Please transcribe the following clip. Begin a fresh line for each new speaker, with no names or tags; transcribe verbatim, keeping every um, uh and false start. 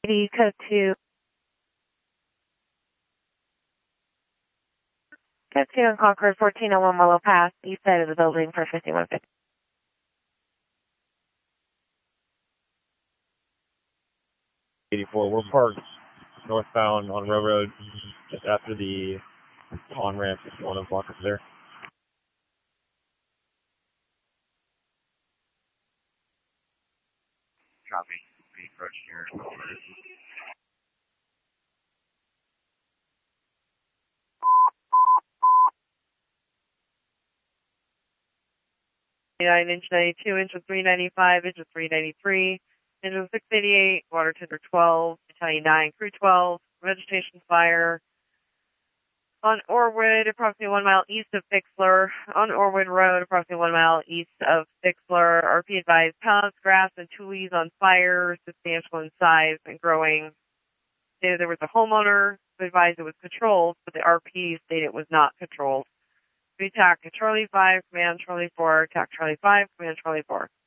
Code two. Code two on Concord, fourteen oh one Willow Pass, east side of the building for fifty-one fifty.
eighty-four, we're parked northbound on Railroad, just after the on-ramp, if you want to block us there.
Copy. We approach here.
nine inch ninety-two, inch of three ninety-five, inch of three ninety-three, inch of six eighty-eight, water tender twelve, Italian nine, crew twelve, vegetation fire. On Orwood, approximately one mile east of Fixler. On Orwood Road, approximately one mile east of Fixler. R P advised pallets, grass, and tules on fire, substantial in size and growing. Stated there was a homeowner who advised it was controlled, but the R P stated it was not controlled. We attack Charlie five, command Charlie four, attack Charlie five, command Charlie four.